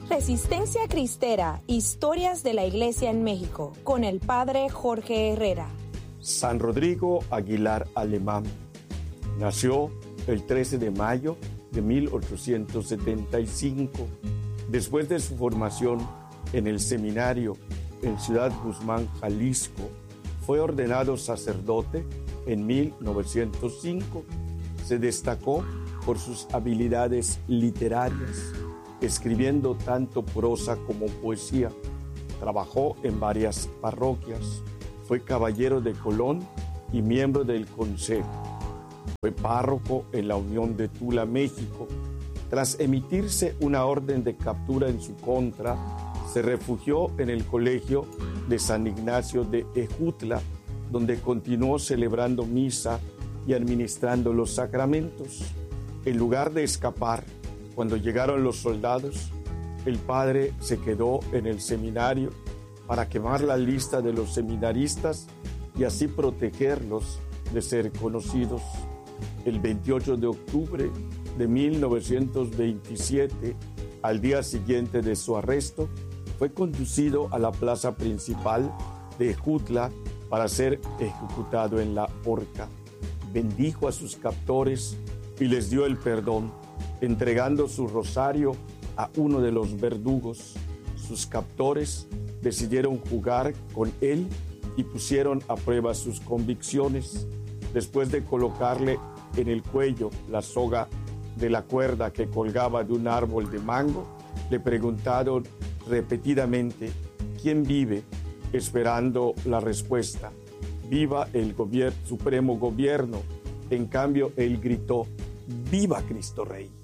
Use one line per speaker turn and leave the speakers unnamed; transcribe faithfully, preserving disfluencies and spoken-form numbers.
Resistencia Cristera, historias de la Iglesia en México, con el Padre Jorge Herrera.
San Rodrigo Aguilar Alemán nació el trece de mayo de mil ochocientos setenta y cinco. Después de su formación en el seminario en Ciudad Guzmán, Jalisco, fue ordenado sacerdote en mil novecientos cinco. Se destacó por sus habilidades literarias, escribiendo tanto prosa como poesía. Trabajó en varias parroquias. Fue caballero de Colón y miembro del Consejo. Fue párroco en la Unión de Tula, México. Tras emitirse una orden de captura en su contra, se refugió en el colegio de San Ignacio de Ejutla, donde continuó celebrando misa y administrando los sacramentos. En lugar de escapar, cuando llegaron los soldados, el padre se quedó en el seminario para quemar la lista de los seminaristas y así protegerlos de ser conocidos. El veintiocho de octubre de mil novecientos veintisiete, al día siguiente de su arresto, fue conducido a la plaza principal de Ejutla para ser ejecutado en la horca. Bendijo a sus captores y les dio el perdón, entregando su rosario a uno de los verdugos. Sus captores decidieron jugar con él y pusieron a prueba sus convicciones. Después de colocarle en el cuello la soga de la cuerda que colgaba de un árbol de mango, le preguntaron repetidamente: ¿quién vive? Esperando la respuesta: viva el gobier- supremo gobierno. En cambio, él gritó: ¡viva Cristo Rey!